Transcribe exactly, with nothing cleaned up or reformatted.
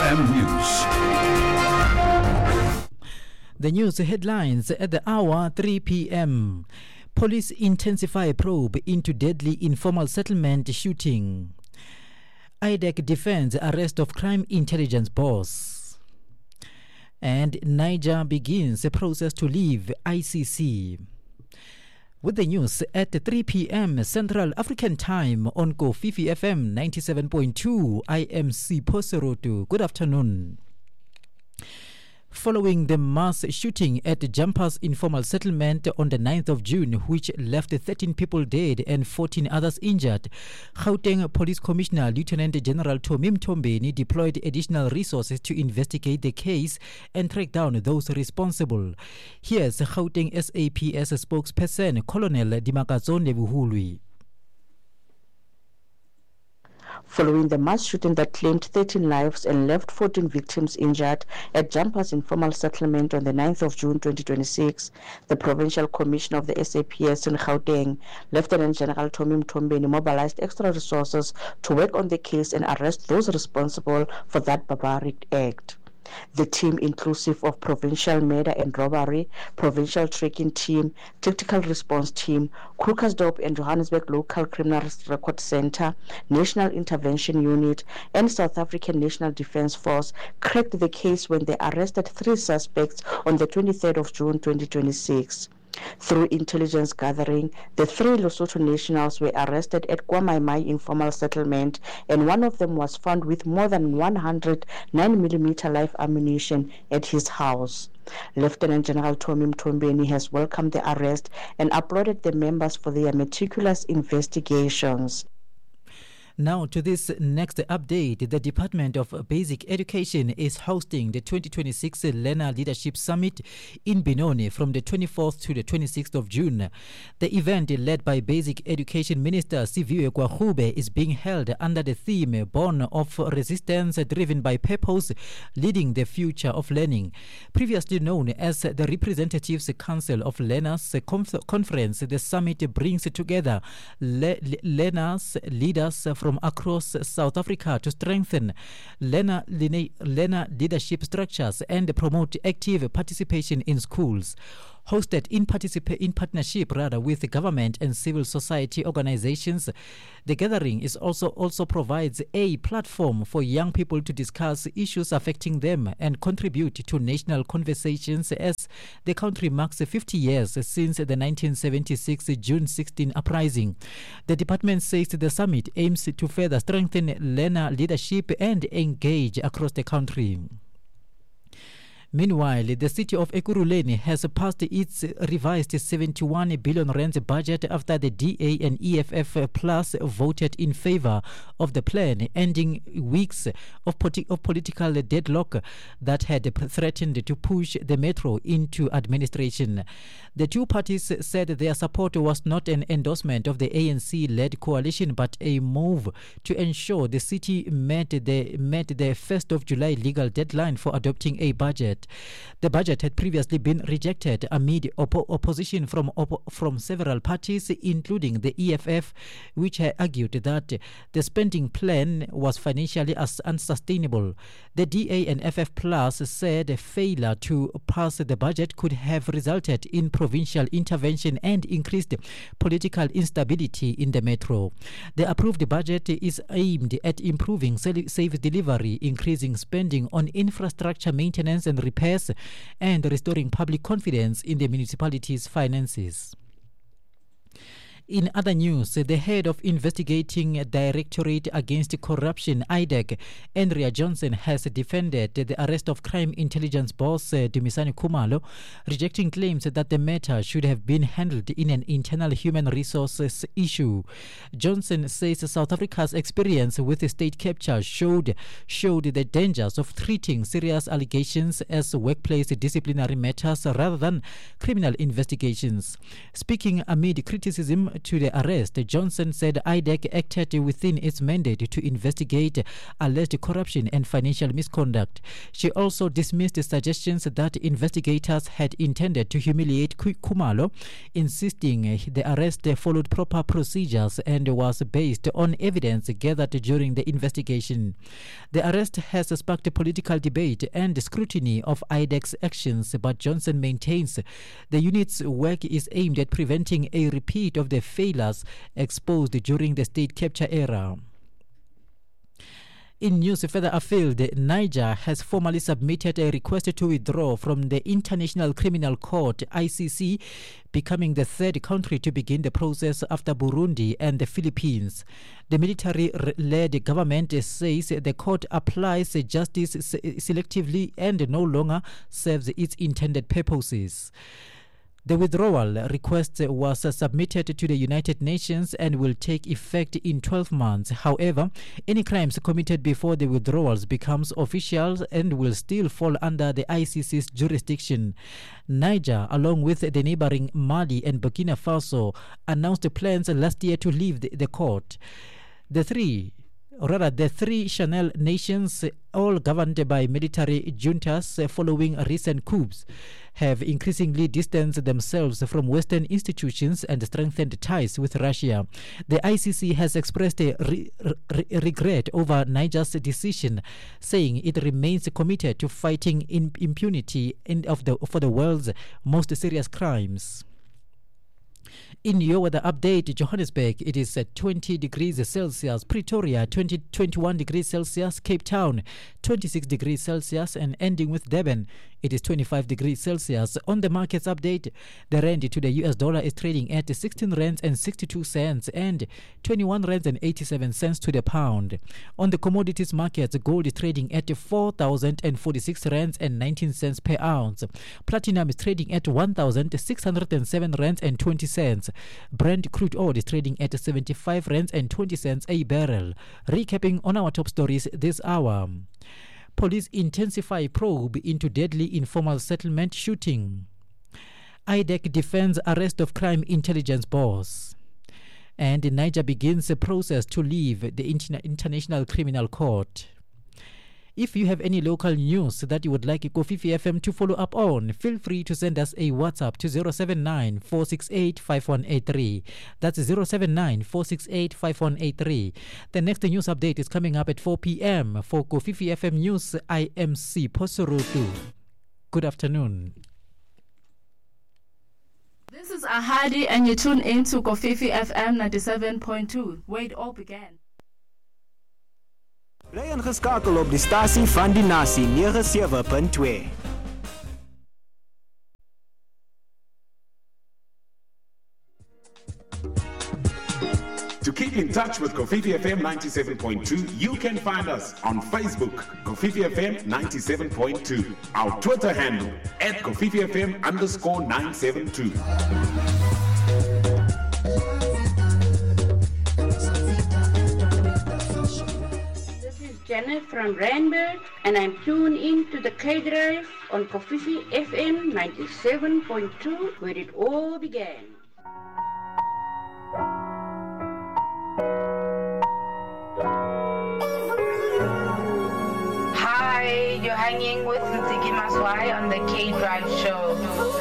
M News. The news headlines at the hour three p.m. Police intensify probe into deadly informal settlement shooting. I D E C defends arrest of crime intelligence boss. And Niger begins a process to leave I C C. With the news at three p.m. Central African Time on Kofifi F M ninety-seven point two, I am Sipho Serotu. Good afternoon. Following the mass shooting at Jumpers Informal Settlement on the ninth of June, which left thirteen people dead and fourteen others injured, Gauteng Police Commissioner Lieutenant General Tomi Mtombeni deployed additional resources to investigate the case and track down those responsible. Here's Gauteng S A P S spokesperson Colonel Dimakazonde Buhului. Following the mass shooting that claimed thirteen lives and left fourteen victims injured at Jumpers Informal Settlement on the ninth of June twenty twenty-six, the Provincial Commissioner of the S A P S in Gauteng, Lieutenant General Tomi Mtombeni, mobilized extra resources to work on the case and arrest those responsible for that barbaric act. The team, inclusive of Provincial Murder and Robbery, Provincial Tracking Team, Tactical Response Team, Krugersdorp and Johannesburg Local Criminal Record Center, National Intervention Unit, and South African National Defence Force, cracked the case when they arrested three suspects on the twenty-third of June twenty twenty-six. Through intelligence gathering, the three Lesotho nationals were arrested at Kwamaimai Informal Settlement, and one of them was found with more than one hundred nine millimeter live ammunition at his house. Lieutenant General Tomi Mtombeni has welcomed the arrest and applauded the members for their meticulous investigations. Now to this next update. The Department of Basic Education is hosting the twenty twenty-six Learner Leadership Summit in Benoni from the twenty-fourth to the twenty-sixth of June. The event, led by Basic Education Minister Siviwe Kwahube, is being held under the theme Born of Resistance Driven by Purpose, Leading the Future of Learning. Previously known as the Representatives Council of Learners Conf- Conference, the summit brings together le- learners, leaders from across South Africa to strengthen learner, learner leadership structures and promote active participation in schools. Hosted in, participa- in partnership rather with the government and civil society organizations, the gathering is also also provides a platform for young people to discuss issues affecting them and contribute to national conversations as the country marks fifty years since the nineteen seventy-six June sixteenth uprising. The department says the summit aims to further strengthen learner leadership and engage across the country. Meanwhile, the city of Ekurhuleni has passed its revised seventy-one billion rand budget after the D A and E F F Plus voted in favor of the plan, ending weeks of, politi- of political deadlock that had threatened to push the metro into administration. The two parties said their support was not an endorsement of the A N C-led coalition, but a move to ensure the city met the, met the first of July legal deadline for adopting a budget. The budget had previously been rejected amid oppo- opposition from oppo- from several parties, including the E F F, which had argued that the spending plan was financially as unsustainable. The D A and F F Plus said failure to pass the budget could have resulted in provincial intervention and increased political instability in the metro. The approved budget is aimed at improving safe delivery, increasing spending on infrastructure maintenance and repairs, and restoring public confidence in the municipality's finances. In other news, the head of Investigating Directorate Against Corruption, I D E C, Andrea Johnson, has defended the arrest of crime intelligence boss uh, Dumisani Khumalo, rejecting claims that the matter should have been handled in an internal human resources issue. Johnson says South Africa's experience with state capture showed, showed the dangers of treating serious allegations as workplace disciplinary matters rather than criminal investigations. Speaking amid criticism to the arrest, Johnson said I D E C acted within its mandate to investigate alleged corruption and financial misconduct. She also dismissed suggestions that investigators had intended to humiliate Khumalo, insisting the arrest followed proper procedures and was based on evidence gathered during the investigation. The arrest has sparked political debate and scrutiny of I D E C's actions, but Johnson maintains the unit's work is aimed at preventing a repeat of the failures exposed during the state capture era. In news further afield, Niger has formally submitted a request to withdraw from the International Criminal Court I C C, becoming the third country to begin the process after Burundi and the Philippines. The military-led government says the court applies justice selectively and no longer serves its intended purposes. The withdrawal request was submitted to the United Nations and will take effect in twelve months. However, any crimes committed before the withdrawals becomes official and will still fall under the I C C's jurisdiction. Niger, along with the neighboring Mali and Burkina Faso, announced plans last year to leave the, the court. The three Or rather, the three Sahel nations, all governed by military juntas following recent coups, have increasingly distanced themselves from Western institutions and strengthened ties with Russia. The I C C has expressed a re- re- regret over Niger's decision, saying it remains committed to fighting in impunity in of the, for the world's most serious crimes. In your weather update, Johannesburg, it is at twenty degrees Celsius, Pretoria, twenty, twenty-one degrees Celsius, Cape Town, twenty-six degrees Celsius, and ending with Durban, it is twenty-five degrees Celsius. On the markets update, the rand to the U S dollar is trading at sixteen rands and sixty-two cents and twenty-one rands and eighty-seven cents to the pound. On the commodities markets, gold is trading at four thousand forty-six rands and nineteen cents per ounce. Platinum is trading at one thousand six hundred seven rands and twenty cents. Brent crude oil is trading at seventy-five rands and twenty cents a barrel. Recapping on our top stories this hour. Police intensify probe into deadly informal settlement shooting. I D E C defends arrest of crime intelligence boss. And Niger begins a process to leave the Interna- International Criminal Court. If you have any local news that you would like Kofifi F M to follow up on, feel free to send us a WhatsApp to zero seven nine, four six eight, five one eight three. That's zero seven nine, four six eight, five one eight three. The next news update is coming up at four p.m. For Kofifi F M News, I am C. Posurutu. Good afternoon. This is Ahadi and you tune in to Kofifi F M ninety-seven point two, where it all began. Bly ingeskakel op die stasie van die nasie ninety-seven point two. To keep in touch with Kofifi F M ninety-seven point two, you can find us on Facebook, Kofifi F M ninety-seven point two. Our Twitter handle, at Kofifi F M underscore nine seven two. Janet from Randburg, and I'm tuned in to the K-Drive on Kofifi F M ninety-seven point two, where it all began. Hi, you're hanging with Nsiki Maswai on the K-Drive show.